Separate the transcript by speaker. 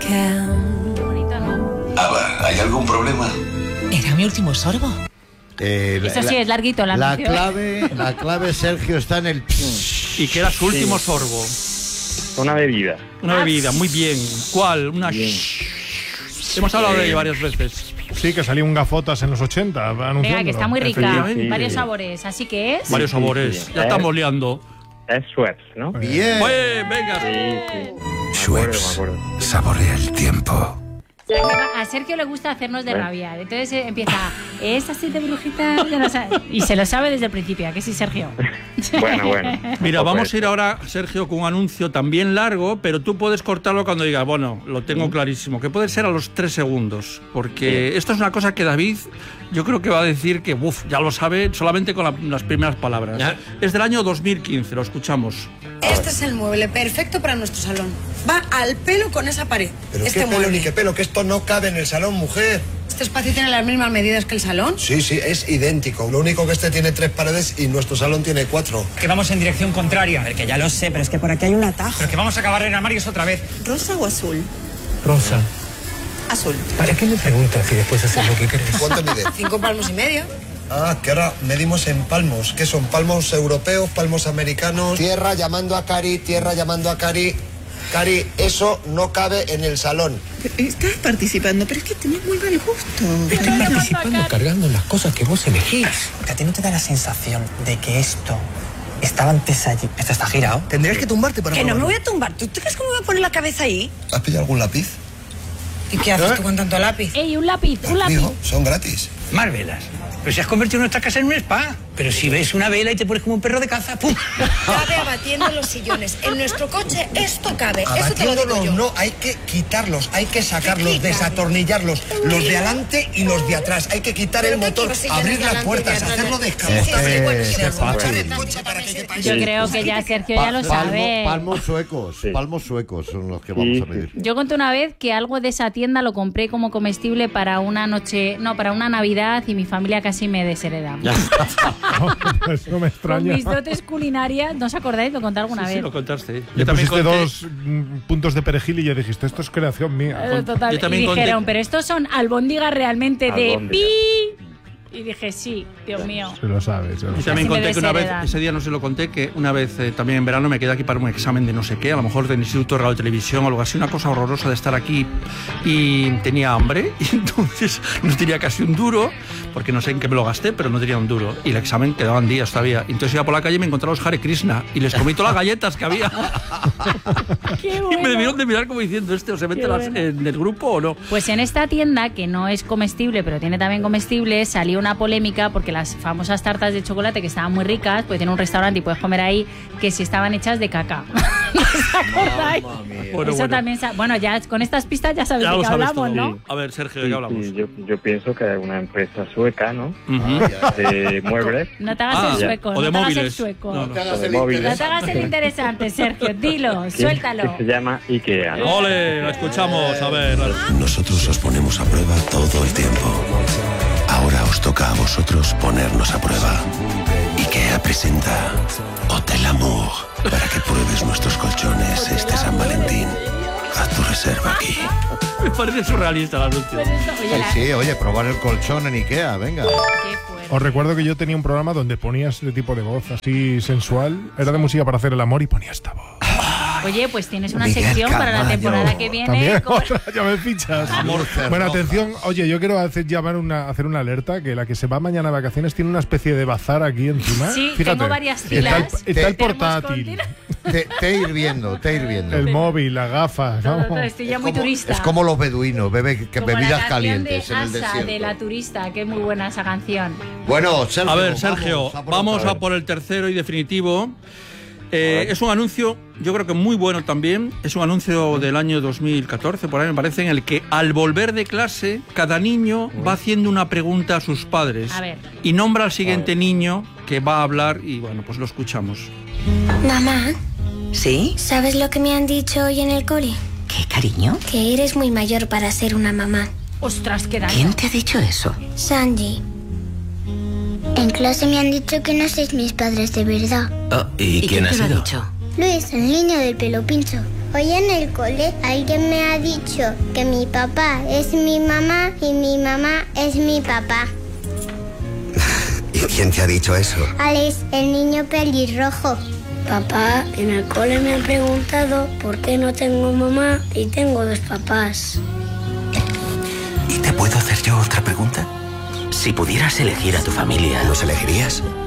Speaker 1: Qué bonito, ¿no?
Speaker 2: Ava, ¿hay algún problema?
Speaker 3: Era mi último sorbo.
Speaker 1: Eso sí, es larguito la
Speaker 4: clave, Sergio, está en el...
Speaker 5: Y que era su último sorbo.
Speaker 6: Una bebida.
Speaker 5: Una bebida, muy bien. ¿Cuál? Una... Hemos hablado de ello varias veces.
Speaker 7: Sí, que salía un gafotas en los 80 anunciándolo.
Speaker 1: Venga, que está muy rica.
Speaker 5: Sí.
Speaker 1: Varios sabores, así que es...
Speaker 5: Varios sabores.
Speaker 6: Sí.
Speaker 5: Ya estamos liando.
Speaker 6: Es Schweppes, ¿no?
Speaker 4: Bien.
Speaker 5: Venga.
Speaker 6: Sí.
Speaker 2: Schweppes. Saborea el tiempo.
Speaker 1: O sea, que a Sergio le gusta hacernos de rabiar. Entonces empieza, es así de brujita, y se lo sabe desde el principio, ¿a que sí, Sergio?
Speaker 6: Bueno.
Speaker 5: Mira, vamos a ir ahora, Sergio, con un anuncio también largo, pero tú puedes cortarlo cuando digas, bueno, lo tengo clarísimo, que puede ser a los 3 segundos, porque esto es una cosa que David, yo creo que va a decir que, ya lo sabe solamente con las primeras palabras.
Speaker 8: Ya.
Speaker 5: Es del año 2015, lo escuchamos.
Speaker 9: Este es el mueble perfecto para nuestro salón. Va al pelo con esa pared.
Speaker 8: Pero
Speaker 9: este
Speaker 8: qué pelo
Speaker 9: mueble.
Speaker 8: ni qué pelo, que esto no cabe en el salón, mujer.
Speaker 9: ¿Este espacio tiene las mismas medidas que el salón?
Speaker 8: Sí, es idéntico. Lo único que este tiene 3 paredes y nuestro salón tiene 4.
Speaker 10: Que vamos en dirección contraria. A ver, que ya lo sé, pero es que por aquí hay un atajo. Pero que vamos a acabar en armarios otra vez.
Speaker 9: ¿Rosa o azul?
Speaker 10: Rosa.
Speaker 9: Azul.
Speaker 10: ¿Para qué me preguntas y después haces lo que crees?
Speaker 8: ¿Cuánto mide?
Speaker 9: 5 palmos y medio.
Speaker 8: Ah, que ahora medimos en palmos. ¿Qué son? ¿Palmos europeos, palmos americanos? Tierra llamando a Cari, tierra llamando a Cari. Cari, eso no cabe en el salón.
Speaker 9: Estás participando, pero es que tenés muy mal gusto.
Speaker 10: Estoy participando cargando las cosas que vos elegís. Porque a ti no te da la sensación de que esto estaba antes allí. ¿Esto está girado?
Speaker 8: Tendrías que tumbarte para
Speaker 9: Que no me
Speaker 8: probarlo.
Speaker 9: voy a tumbar. ¿Tú te crees que me voy a poner la cabeza ahí?
Speaker 8: ¿Has pillado algún lápiz?
Speaker 9: ¿Y qué haces tú con tanto lápiz?
Speaker 1: ¡Ey, un lápiz!
Speaker 8: Hijo, son gratis.
Speaker 10: Más velas. Pero si has convertido nuestra casa en un spa. Pero si ves una vela y te pones como un perro de caza, ¡pum!
Speaker 9: Cabe abatiendo los sillones. En nuestro coche esto cabe. Eso te lo digo
Speaker 8: Abatiéndolos
Speaker 9: yo.
Speaker 8: no, hay que quitarlos, hay que sacarlos,
Speaker 9: ¿Qué quitar?
Speaker 8: desatornillarlos, los de adelante y los de atrás. Hay que quitar el
Speaker 9: ¿Pero qué
Speaker 8: motor,
Speaker 9: quiero sillones
Speaker 8: abrir
Speaker 9: de
Speaker 8: las
Speaker 9: adelante y
Speaker 8: puertas,
Speaker 9: de atrás?
Speaker 8: hacerlo
Speaker 9: Sí,
Speaker 8: descabezado.
Speaker 9: sí,
Speaker 4: Qué fácil.
Speaker 1: Yo creo que ya Sergio ya lo sabe.
Speaker 4: Palmos suecos son los que vamos a medir.
Speaker 1: Yo conté una vez que algo de esa tienda lo compré como comestible para una para una Navidad y mi familia casi me deshereda.
Speaker 7: Eso no me
Speaker 1: Con
Speaker 7: extraña.
Speaker 1: mis dotes culinarias, ¿no os acordáis? Lo conté alguna
Speaker 5: Sí,
Speaker 1: vez.
Speaker 5: lo contaste.
Speaker 7: Le
Speaker 5: Yo también
Speaker 7: pusiste
Speaker 5: conté...
Speaker 7: 2 puntos de perejil y ya dijiste, esto es creación mía.
Speaker 1: Total.
Speaker 5: Yo
Speaker 1: Y
Speaker 5: también
Speaker 1: dijeron,
Speaker 5: conté-
Speaker 1: pero estos son albóndigas realmente de
Speaker 6: Albóndigas.
Speaker 1: pi. Y dije, sí, Dios mío.
Speaker 7: Se lo sabes.
Speaker 5: Yo
Speaker 1: Así
Speaker 5: también
Speaker 1: me
Speaker 5: conté que una vez,
Speaker 1: desheredan.
Speaker 5: ese día no se lo conté, que una vez también en verano me quedé aquí para un examen de no sé qué, a lo mejor del Instituto de Radio y Televisión o algo así, una cosa horrorosa de estar aquí y tenía hambre y entonces no tenía casi un duro, porque no sé en qué me lo gasté, pero no tenía un duro y el examen quedaban días todavía. Entonces iba por la calle y me encontraba los Hare Krishna y les comí todas las galletas que había.
Speaker 1: Qué
Speaker 5: Y me
Speaker 1: bueno.
Speaker 5: debieron de mirar como diciendo, o se mete
Speaker 1: Qué bueno.
Speaker 5: en el grupo o no.
Speaker 1: Pues en esta tienda, que no es comestible, pero tiene también comestible, salió una polémica porque las famosas tartas de chocolate, que estaban muy ricas, pues tiene un restaurante y puedes comer ahí, que si estaban hechas de caca. ¿No os acordáis?
Speaker 5: Bueno,
Speaker 1: Eso
Speaker 5: bueno.
Speaker 1: también... Bueno, ya con estas pistas ya sabes
Speaker 5: Ya
Speaker 1: de
Speaker 5: lo
Speaker 1: qué
Speaker 5: sabes
Speaker 1: hablamos,
Speaker 5: todo.
Speaker 1: ¿no?
Speaker 5: A ver, Sergio, ¿de qué hablamos?
Speaker 6: Sí, yo pienso que es una empresa sueca, ¿no?
Speaker 5: Ujú.
Speaker 6: De muebles.
Speaker 1: No te hagas el sueco,
Speaker 5: o de
Speaker 1: no te hagas el
Speaker 5: móviles.
Speaker 1: sueco.
Speaker 5: No, no.
Speaker 6: O de móviles.
Speaker 1: No te hagas el interesante, Sergio, dilo,
Speaker 6: Que
Speaker 1: suéltalo.
Speaker 6: se llama IKEA, ¿no?
Speaker 5: Ole, la escuchamos, a ver.
Speaker 2: Nosotros os ponemos a prueba todo el tiempo. Ahora os toca a vosotros ponernos a prueba. IKEA presenta Hotel Amour para que pruebes nuestros colchones este San Valentín. Haz tu reserva aquí.
Speaker 5: Me parece surrealista el anuncio.
Speaker 1: Pues esto, oye,
Speaker 4: Sí, oye, probar el colchón en Ikea, venga.
Speaker 1: qué fuerte.
Speaker 7: Os recuerdo que yo tenía un programa donde ponías ese tipo de voz así sensual. Era de música para hacer el amor y ponía esta voz.
Speaker 1: Oye, pues tienes una
Speaker 4: Miguel
Speaker 1: sección para la
Speaker 4: Caballo.
Speaker 1: temporada que viene.
Speaker 7: También,
Speaker 1: con-
Speaker 7: ya me fichas.
Speaker 4: Amor
Speaker 7: Bueno,
Speaker 4: cerroja.
Speaker 7: atención, oye, yo quiero hacer una alerta, que la que se va mañana a vacaciones tiene una especie de bazar aquí encima.
Speaker 1: Sí,
Speaker 7: Fíjate,
Speaker 1: tengo varias
Speaker 7: está el-
Speaker 1: filas.
Speaker 7: Está el
Speaker 1: Tenemos
Speaker 7: portátil,
Speaker 4: Te ir viendo.
Speaker 7: el móvil, las gafas.
Speaker 1: Todo,
Speaker 7: vamos.
Speaker 1: todo, estoy ya muy turista.
Speaker 4: Es como los beduinos,
Speaker 1: Como
Speaker 4: bebidas
Speaker 1: la canción
Speaker 4: calientes
Speaker 1: de
Speaker 4: en el
Speaker 1: Asa,
Speaker 4: desierto.
Speaker 1: de la turista, que es muy buena esa canción.
Speaker 4: Bueno, Sergio.
Speaker 5: A ver, Sergio,
Speaker 4: por
Speaker 5: vamos
Speaker 4: otra
Speaker 5: a por el tercero y definitivo. Es un anuncio, yo creo que muy bueno también. Es un anuncio del año 2014, por ahí me parece, en el que al volver de clase, cada niño va haciendo una pregunta a sus padres.
Speaker 1: A ver.
Speaker 5: Y nombra al siguiente niño que va a hablar y bueno, pues lo escuchamos.
Speaker 3: Mamá,
Speaker 11: ¿Sí?
Speaker 3: ¿sabes lo que me han dicho hoy en el cole?
Speaker 11: ¿Qué, cariño?
Speaker 3: Que eres muy mayor para ser una mamá.
Speaker 1: Ostras, qué daño.
Speaker 11: ¿Quién te ha dicho eso?
Speaker 3: Sanji. En clase me han dicho que no sois mis padres de verdad.
Speaker 11: ¿Y quién ha
Speaker 3: te lo ha
Speaker 11: sido?
Speaker 3: dicho? Luis, el niño del pelo pincho. Hoy en el cole alguien me ha dicho que mi papá es mi mamá y mi mamá es mi papá.
Speaker 12: ¿Y quién te ha dicho eso?
Speaker 3: Alex, el niño pelirrojo.
Speaker 13: Papá, en el cole me han preguntado por qué no tengo mamá y tengo 2 papás.
Speaker 12: ¿Y te puedo hacer yo otra pregunta?
Speaker 11: Si pudieras elegir a tu familia,
Speaker 12: ¿Los elegirías?